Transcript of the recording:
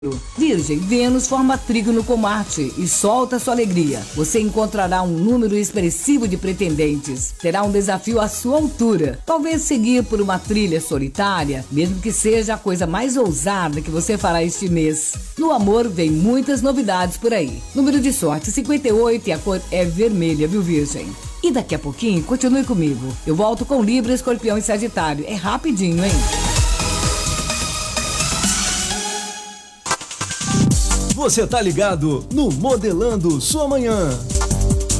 Virgem, Vênus forma trígono com Marte e solta sua alegria. Você encontrará um número expressivo de pretendentes. Terá um desafio à sua altura. Talvez seguir por uma trilha solitária, mesmo que seja a coisa mais ousada que você fará este mês. No amor, vem muitas novidades por aí. Número de sorte 58 e a cor é vermelha, viu, Virgem? E daqui a pouquinho, continue comigo. Eu volto com Libra, Escorpião e Sagitário. É rapidinho, hein? Você tá ligado no Modelando Sua Manhã.